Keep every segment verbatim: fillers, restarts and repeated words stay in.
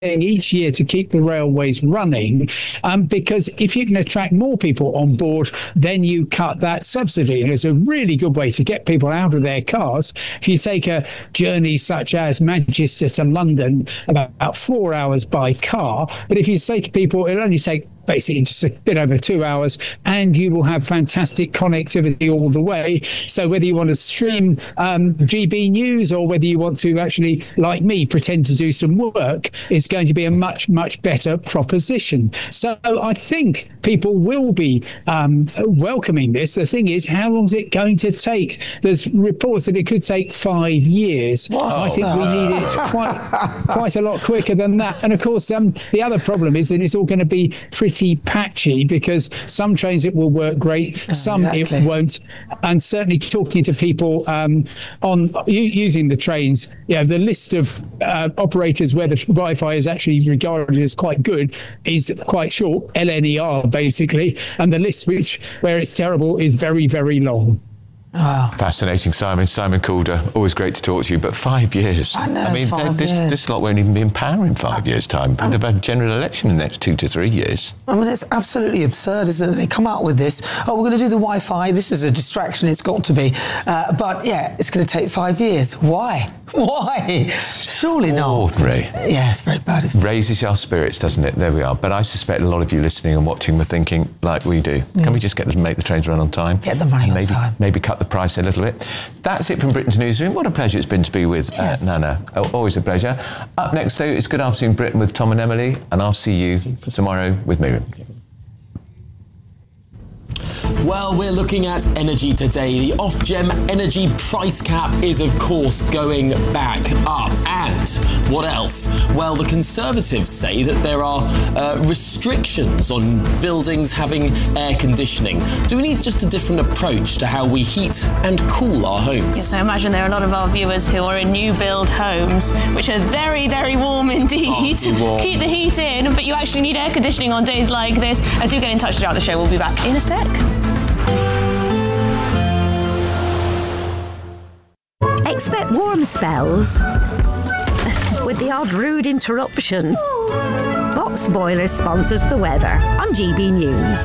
each year to keep the railways running, um, because if you can attract more people on board, then you cut that subsidy. And it's a really good way to get people out of their cars. If you take a journey such as Manchester to London, about, about four hours by car, but if you say to people, it'll only take basically just a bit over two hours, and you will have fantastic connectivity all the way. So whether you want to stream um, G B News, or whether you want to actually, like me, pretend to do some work, it's going to be a much, much better proposition. So I think people will be um, welcoming this. The thing is, how long is it going to take? There's reports that it could take five years. Whoa. I think we need it quite, quite a lot quicker than that. And of course, um, the other problem is that it's all going to be pretty patchy, because some trains it will work great, some exactly. it won't. And certainly talking to people um, on u- using the trains, yeah, the list of uh, operators where the Wi-Fi is actually regarded as quite good is quite short, L N E R basically, and the list which where it's terrible is very, very long. Wow. Fascinating, Simon. Simon Calder, always great to talk to you. But five years. I know, I mean, five this, years. this lot won't even be in power in five years' time. We'll have a general election in the next two to three years. I mean, it's absolutely absurd, isn't it? They come out with this, oh, we're going to do the Wi-Fi. This is a distraction. It's got to be. Uh, but, yeah, it's going to take five years. Why? Why? Surely not. Ordinary. Yeah, it's very bad, isn't it? Raises our spirits, doesn't it? There we are. But I suspect a lot of you listening and watching were thinking, like we do, mm. can we just get them, make the trains run on time? Get them running maybe, on time. Maybe cut the price a little bit. That's it from Britain's Newsroom. What a pleasure it's been to be with yes. uh, Nana. Oh, always a pleasure. Up next, though, it's Good Afternoon Britain with Tom and Emily, and I'll see you tomorrow with Miriam. Well, we're looking at energy today. The Ofgem energy price cap is, of course, going back up. And what else? Well, the Conservatives say that there are uh, restrictions on buildings having air conditioning. Do we need just a different approach to how we heat and cool our homes? Yes, I imagine there are a lot of our viewers who are in new build homes, which are very, very warm indeed. Warm. Keep the heat in, but you actually need air conditioning on days like this. Uh, do get in touch throughout the show. We'll be back in a sec. Expect warm spells with the odd rude interruption. Box Boilers sponsors the weather on G B News.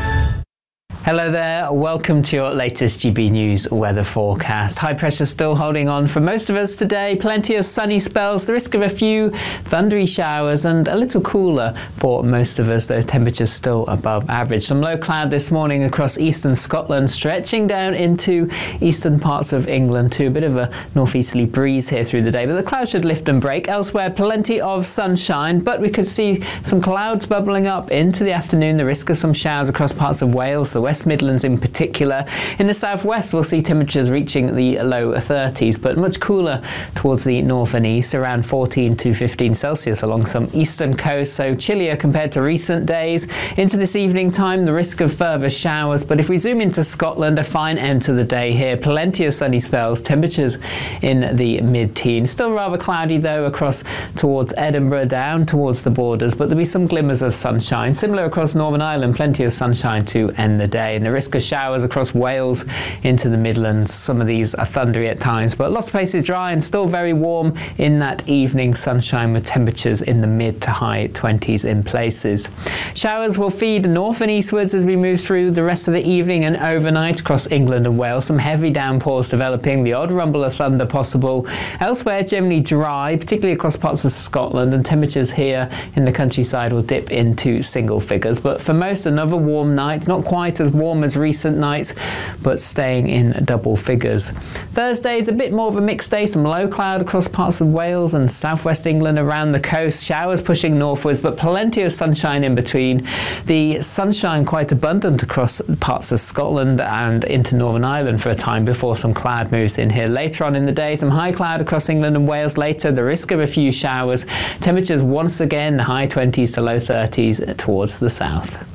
Hello there, welcome to your latest G B News weather forecast. High pressure still holding on for most of us today. Plenty of sunny spells, the risk of a few thundery showers, and a little cooler for most of us. Those temperatures still above average. Some low cloud this morning across eastern Scotland, stretching down into eastern parts of England too. A bit of a northeasterly breeze here through the day, but the clouds should lift and break. Elsewhere, plenty of sunshine, but we could see some clouds bubbling up into the afternoon. The risk of some showers across parts of Wales, the West Midlands in particular. In the southwest, we'll see temperatures reaching the low thirties, but much cooler towards the north and east, around fourteen to fifteen Celsius along some eastern coast, so chillier compared to recent days. Into this evening time, the risk of further showers, but if we zoom into Scotland, a fine end to the day here. Plenty of sunny spells, temperatures in the mid-teens. Still rather cloudy though across towards Edinburgh, down towards the borders, but there'll be some glimmers of sunshine. Similar across Northern Ireland, plenty of sunshine to end the day. And the risk of showers across Wales into the Midlands. Some of these are thundery at times, but lots of places dry and still very warm in that evening sunshine, with temperatures in the mid to high twenties in places. Showers will feed north and eastwards as we move through the rest of the evening and overnight across England and Wales. Some heavy downpours developing, the odd rumble of thunder possible. Elsewhere, generally dry, particularly across parts of Scotland, and temperatures here in the countryside will dip into single figures. But for most, another warm night, not quite as warm as recent nights, but staying in double figures. Thursday is a bit more of a mixed day. Some low cloud across parts of Wales and southwest England around the coast. Showers pushing northwards, but plenty of sunshine in between. The sunshine quite abundant across parts of Scotland and into Northern Ireland for a time before some cloud moves in here. Later on in the day, some high cloud across England and Wales later. The risk of a few showers. Temperatures once again high twenties to low thirties towards the south.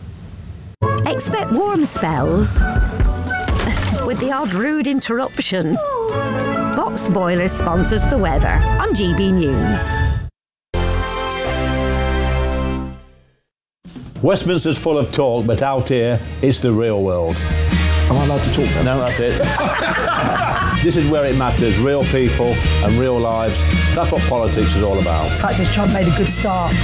Expect warm spells with the odd rude interruption. Box Boilers sponsors the weather on G B News. Westminster's full of talk, but out here, it's the real world. Am I allowed to talk now? No, that's it. This is where it matters, real people and real lives. That's what politics is all about. In fact, this Trump made a good start.